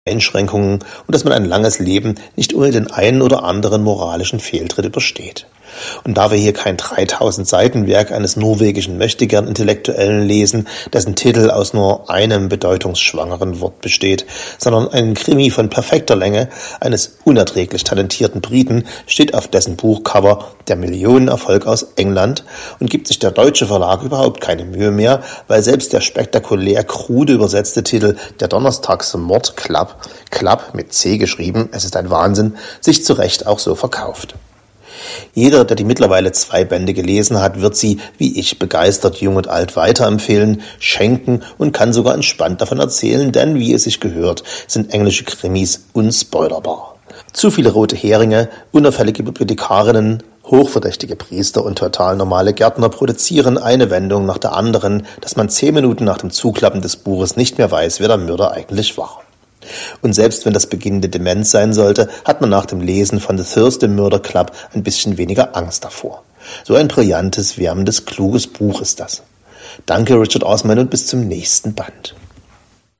Einschränkungen und dass man ein langes Leben nicht ohne den einen oder anderen moralischen Fehltritt übersteht. Und da wir hier kein 3000 Seiten Werk eines norwegischen Möchtegern-Intellektuellen lesen, dessen Titel aus nur einem bedeutungsschwangeren Wort besteht, sondern einen Krimi von perfekter Länge eines unerträglich talentierten Briten, steht auf dessen Buchcover der Millionenerfolg aus England und gibt sich der deutsche Verlag überhaupt keine Mühe mehr, weil selbst der spektakulär krude übersetzte Titel Der Donnerstagsmord Club mit C geschrieben, es ist ein Wahnsinn, sich zu Recht auch so verkauft. Jeder, der die mittlerweile 2 Bände gelesen hat, wird sie, wie ich, begeistert jung und alt weiterempfehlen, schenken und kann sogar entspannt davon erzählen, denn, wie es sich gehört, sind englische Krimis unspoilerbar. Zu viele rote Heringe, unauffällige Bibliothekarinnen, hochverdächtige Priester und total normale Gärtner produzieren eine Wendung nach der anderen, dass man 10 Minuten nach dem Zuklappen des Buches nicht mehr weiß, wer der Mörder eigentlich war. Und selbst wenn das beginnende Demenz sein sollte, hat man nach dem Lesen von The Thursday Murder Club ein bisschen weniger Angst davor. So ein brillantes, wärmendes, kluges Buch ist das. Danke, Richard Osman, und bis zum nächsten Band.